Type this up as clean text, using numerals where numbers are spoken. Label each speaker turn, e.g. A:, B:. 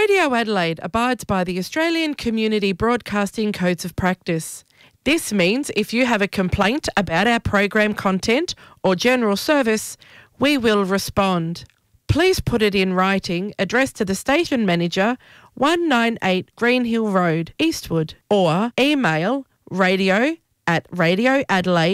A: Radio Adelaide abides by the Australian Community Broadcasting Codes of Practice. This means if you have a complaint about our program content or general service, we will respond. Please put it in writing, addressed to the station manager, 198 Greenhill Road, Eastwood, or email radio@radioadelaide.com.